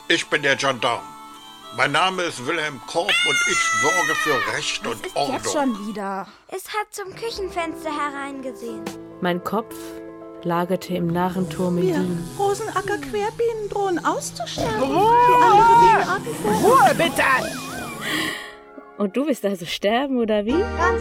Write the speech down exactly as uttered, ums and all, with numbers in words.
Ich bin der Gendarm. Mein Name ist Wilhelm Korb und ich sorge für Recht und Ordnung. Jetzt schon wieder. Es hat zum Küchenfenster hereingesehen. Mein Kopf lagerte im Narrenturm in Wir Wien. Rosenacker Querbienen drohen auszusterben. Ruhe! Wie andere Bienenarten vor. Ruhe, bitte! Und du willst also sterben, oder wie? Ganz